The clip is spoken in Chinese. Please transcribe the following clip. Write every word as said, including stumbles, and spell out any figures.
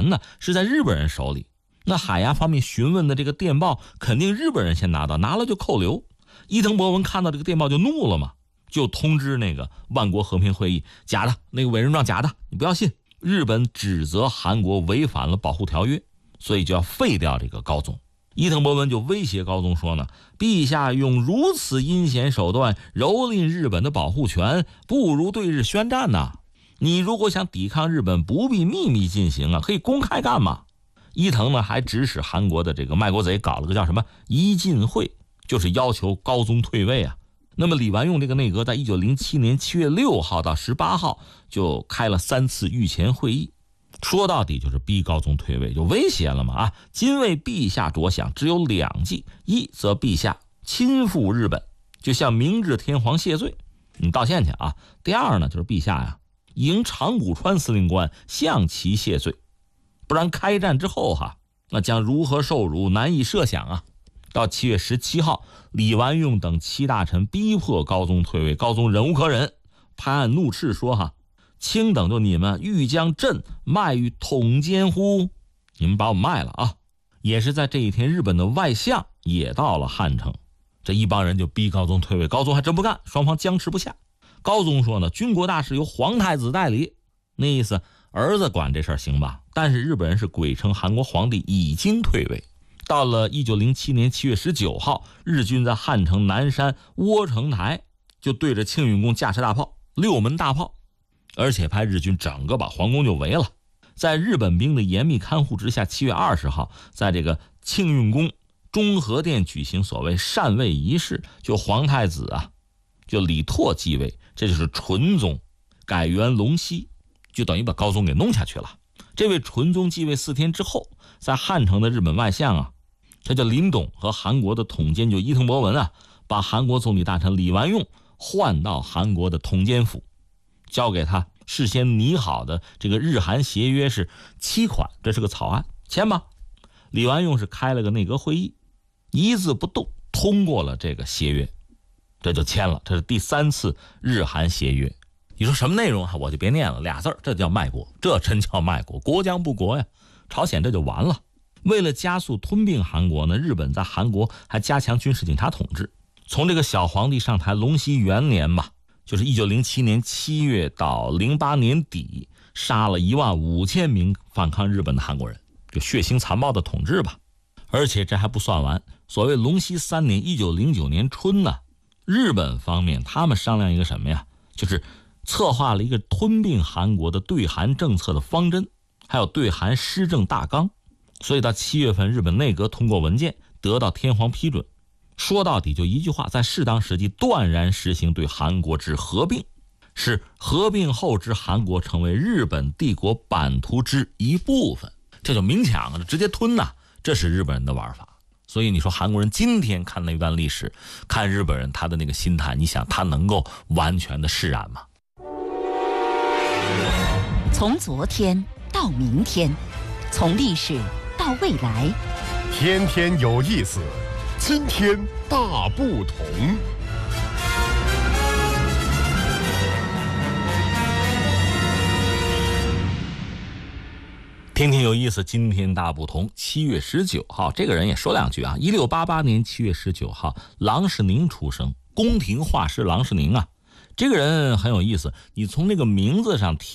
呢是在日本人手里。那海牙方面询问的这个电报肯定日本人先拿到，拿了就扣留。伊藤博文看到这个电报就怒了嘛，就通知那个万国和平会议，假的，那个委任状假的，你不要信。日本指责韩国违反了保护条约，所以就要废掉这个高宗。伊藤博文就威胁高宗说呢，陛下用如此阴险手段蹂躏日本的保护权，不如对日宣战呐！你如果想抵抗日本，不必秘密进行啊，可以公开干嘛？伊藤呢还指使韩国的这个卖国贼搞了个叫什么一进会，就是要求高宗退位啊。那么李完用这个内阁在一九零七年七月六号到十八号就开了三次御前会议，说到底就是逼高宗退位，就威胁了嘛啊！今为陛下着想，只有两计：一则陛下亲赴日本，就向明治天皇谢罪，你道歉去啊；第二呢，就是陛下呀，迎长谷川司令官向其谢罪，不然开战之后哈，那将如何受辱，难以设想啊！到七月十七号，李完用等七大臣逼迫高宗退位，高宗忍无可忍，拍案怒斥说哈，卿等就你们欲将朕卖于统监乎？你们把我卖了啊！也是在这一天，日本的外相也到了汉城，这一帮人就逼高宗退位，高宗还真不干，双方僵持不下。高宗说呢，军国大事由皇太子代理，那意思儿子管这事儿行吧？但是日本人是鬼称韩国皇帝已经退位。到了一九零七年七月十九号，日军在汉城南山窝城台就对着庆运宫架设大炮，六门大炮，而且派日军整个把皇宫就围了。在日本兵的严密看护之下，七月二十号，在这个庆运宫中和殿举行所谓禅位仪式，就皇太子啊，就李拓继位，这就是纯宗，改元隆熙，就等于把高宗给弄下去了。这位纯宗继位四天之后，在汉城的日本外相啊，这叫林董和韩国的统监就伊藤博文啊，把韩国总理大臣李完用换到韩国的统监府，交给他事先拟好的这个日韩协约是七款，这是个草案，签吧。李完用是开了个内阁会议，一字不动通过了这个协约，这就签了，这是第三次日韩协约。你说什么内容啊？我就别念了，俩字儿，这叫卖国，这真叫卖国，国将不国呀。朝鲜这就完了。为了加速吞并韩国呢，日本在韩国还加强军事警察统治。从这个小皇帝上台隆熙元年吧，就是一九零七年七月到零八年底，杀了一万五千名反抗日本的韩国人，就血腥残暴的统治吧。而且这还不算完，所谓隆熙三年一九零九年春呢，日本方面他们商量一个什么呀，就是策划了一个吞并韩国的对韩政策的方针，还有对韩施政大纲。所以到七月份，日本内阁通过文件，得到天皇批准。说到底就一句话，在适当时机断然实行对韩国之合并，使合并后之韩国成为日本帝国版图之一部分。这就明抢了，直接吞呐、啊，这是日本人的玩法。所以你说韩国人今天看那段历史，看日本人他的那个心态，你想他能够完全的释然吗？ 从昨天到明天，从历史到未来， 天天有意思，今天大不同。 天天有意思，今天大不同。七月十九号，这个人也说两句啊。一六八八年七月十九号，郎世宁出生，宫廷画师郎世宁啊。这个人很有意思，你从那个名字上